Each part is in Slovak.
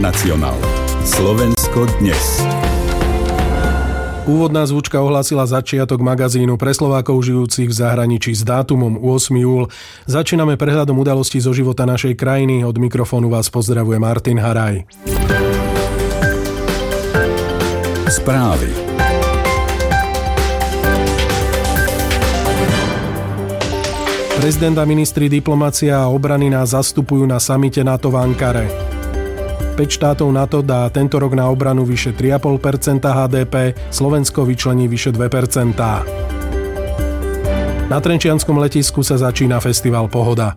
Nacionál. Slovensko dnes. Úvodná zvučka ohlásila začiatok magazínu pre Slovákov žijúcich v zahraničí s dátumom 8. júl. Začíname prehľadom udalostí zo života našej krajiny. Od mikrofónu vás pozdravuje Martin Haraj. Správy. Prezident a ministri diplomacia a obrany nás zastupujú na samite NATO v Ankare. 5 štátov NATO dá tento rok na obranu vyše 3,5% HDP, Slovensko vyčlení vyše 2%. Na Trenčianskom letisku sa začína festival Pohoda.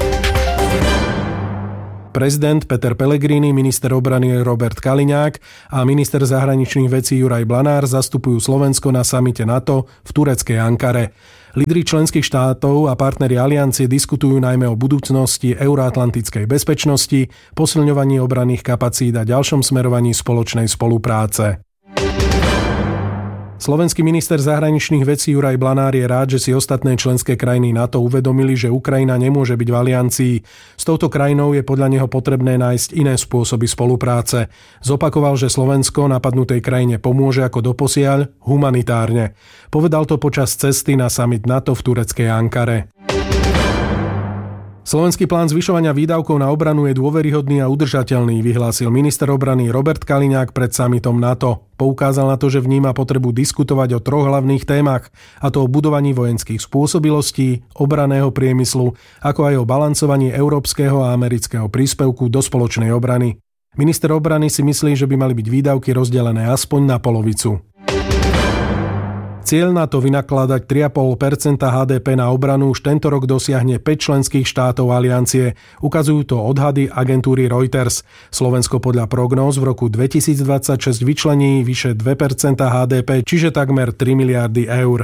Prezident Peter Pellegrini, minister obrany Robert Kaliňák a minister zahraničných vecí Juraj Blanár zastupujú Slovensko na samite NATO v tureckej Ankare. Lídri členských štátov a partneri aliancie diskutujú najmä o budúcnosti euroatlantickej bezpečnosti, posilňovaní obranných kapacít a ďalšom smerovaní spoločnej spolupráce. Slovenský minister zahraničných vecí Juraj Blanár je rád, že si ostatné členské krajiny NATO uvedomili, že Ukrajina nemôže byť v aliancii. S touto krajinou je podľa neho potrebné nájsť iné spôsoby spolupráce. Zopakoval, že Slovensko napadnutej krajine pomôže ako doposiaľ humanitárne. Povedal to počas cesty na summit NATO v tureckej Ankare. Slovenský plán zvyšovania výdavkov na obranu je dôveryhodný a udržateľný, vyhlásil minister obrany Robert Kaliňák pred summitom NATO. Poukázal na to, že vníma potrebu diskutovať o 3 hlavných témach, a to o budovaní vojenských spôsobilostí, obranného priemyslu, ako aj o balancovaní európskeho a amerického príspevku do spoločnej obrany. Minister obrany si myslí, že by mali byť výdavky rozdelené aspoň na polovicu. Cieľ na to vynakladať 3,5% HDP na obranu už tento rok dosiahne 5 členských štátov aliancie. Ukazujú to odhady agentúry Reuters. Slovensko podľa prognóz v roku 2026 vyčlení vyše 2% HDP, čiže takmer 3 miliardy eur.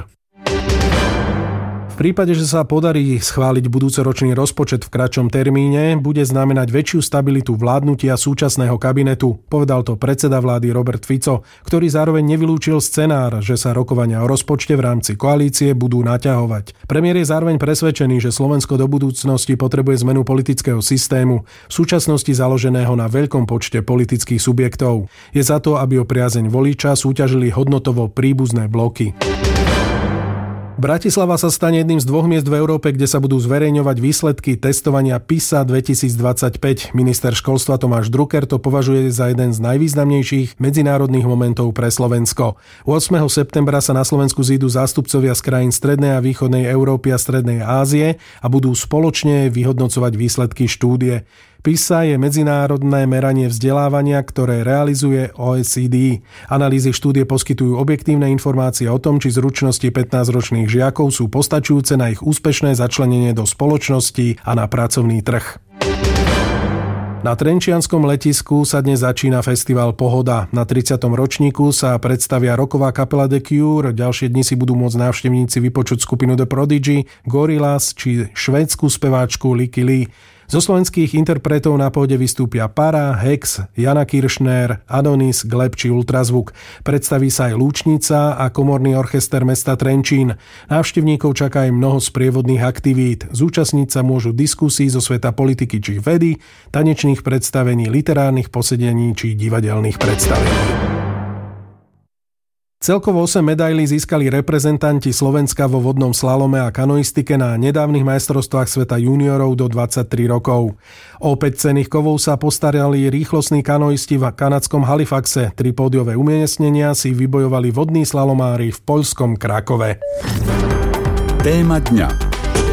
V prípade, že sa podarí schváliť budúcoročný rozpočet v kratšom termíne, bude znamenať väčšiu stabilitu vládnutia súčasného kabinetu, povedal to predseda vlády Robert Fico, ktorý zároveň nevylúčil scenár, že sa rokovania o rozpočte v rámci koalície budú naťahovať. Premiér je zároveň presvedčený, že Slovensko do budúcnosti potrebuje zmenu politického systému, v súčasnosti založeného na veľkom počte politických subjektov. Je za to, aby o priazeň voliča súťažili hodnotovo príbuzné bloky. Bratislava sa stane jedným z 2 miest v Európe, kde sa budú zverejňovať výsledky testovania PISA 2025. Minister školstva Tomáš Drucker to považuje za jeden z najvýznamnejších medzinárodných momentov pre Slovensko. 8. septembra sa na Slovensku zídu zástupcovia z krajín strednej a východnej Európy a strednej Ázie a budú spoločne vyhodnocovať výsledky štúdie. PISA je medzinárodné meranie vzdelávania, ktoré realizuje OECD. Analýzy štúdie poskytujú objektívne informácie o tom, či zručnosti 15-ročných žiakov sú postačujúce na ich úspešné začlenenie do spoločnosti a na pracovný trh. Na Trenčianskom letisku sa dnes začína festival Pohoda. Na 30. ročníku sa predstavia rocková kapela The Cure, ďalšie dni si budú môcť návštevníci vypočuť skupinu The Prodigy, Gorillaz či švédsku speváčku Licky Lee. Zo slovenských interpretov na pôde vystúpia Para, Hex, Jana Kiršner, Adonis, Gleb či Ultrazvuk. Predstaví sa aj Lúčnica a komorný orchester mesta Trenčín. Návštevníkov čaká aj mnoho sprievodných aktivít. Zúčastniť sa môžu diskusí zo sveta politiky či vedy, tanečných predstavení, literárnych posedení či divadelných predstavení. Celkovo 8 medailí získali reprezentanti Slovenska vo vodnom slalome a kanoistike na nedávnych majstrovstvách sveta juniorov do 23 rokov. O 5 cenných kovov sa postarali rýchlostní kanoisti v kanadskom Halifaxe. 3 pódiové umiestnenia si vybojovali vodní slalomári v poľskom Krakove. Téma dňa.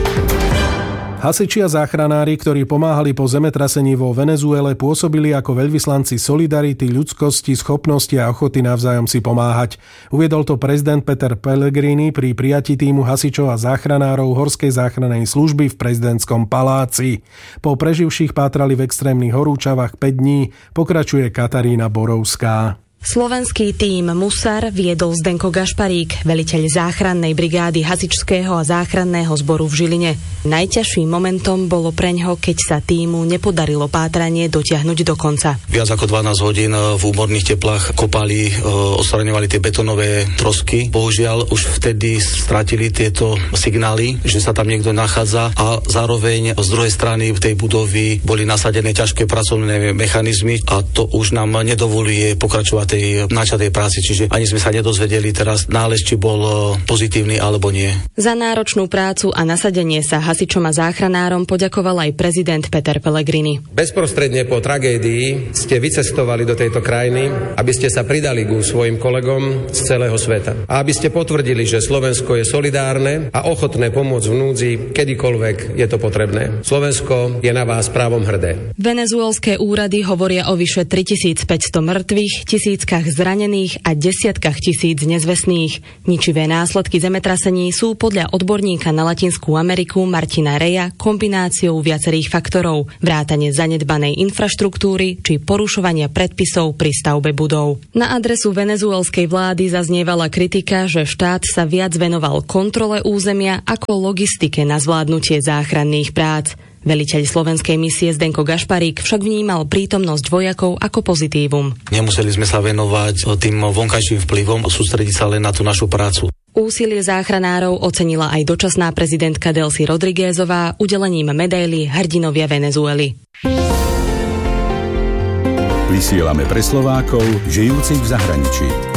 Hasiči a záchranári, ktorí pomáhali po zemetrasení vo Venezuele, pôsobili ako veľvyslanci solidarity, ľudskosti, schopnosti a ochoty navzájom si pomáhať. Uviedol to prezident Peter Pellegrini pri prijatí tímu hasičov a záchranárov Horskej záchrannej služby v prezidentskom paláci. Po preživších pátrali v extrémnych horúčavách 5 dní, pokračuje Katarína Borovská. Slovenský tím Musar viedol Zdenko Gašparík, veliteľ záchrannej brigády hasičského a záchranného zboru v Žiline. Najťažším momentom bolo preňho, keď sa tímu nepodarilo pátranie dotiahnuť do konca. Viac ako 12 hodín v úmorných teplách kopali, odstraňovali tie betónové trosky. Bohužiaľ už vtedy stratili tieto signály, že sa tam niekto nachádza, a zároveň z druhej strany v tej budovy boli nasadené ťažké pracovné mechanizmy a to už nám nedovoluje pokračovať tej načatej práci, čiže ani sme sa nedozvedeli teraz nález, či bol pozitívny alebo nie. Za náročnú prácu a nasadenie sa hasičom a záchranárom poďakoval aj prezident Peter Pellegrini. Bezprostredne po tragédii ste vycestovali do tejto krajiny, aby ste sa pridali ku svojim kolegom z celého sveta. A aby ste potvrdili, že Slovensko je solidárne a ochotné pomôcť v núdzi, kedykoľvek je to potrebné. Slovensko je na vás právom hrdé. Venezuelské úrady hovoria o vyše 3500 mŕtvych, tisíckach zranených a desiatkách tisíc nezvestných. Ničivé následky zemetrasení sú podľa odborníka na Latinskú Ameriku Martina Reja kombináciou viacerých faktorov, vrátane zanedbanej infraštruktúry či porušovania predpisov pri stavbe budov. Na adresu venezuelskej vlády zaznievala kritika, že štát sa viac venoval kontrole územia ako logistike na zvládnutie záchranných prác. Veliteľ slovenskej misie Zdenko Gašparík však vnímal prítomnosť vojakov ako pozitívum. Nemuseli sme sa venovať tým vonkajším vplyvom a sústrediť sa len na tú našu prácu. Úsilie záchranárov ocenila aj dočasná prezidentka Delcy Rodriguezová udelením medaily Hrdinovia Venezuely. Vysielame pre Slovákov žijúcich v zahraničí.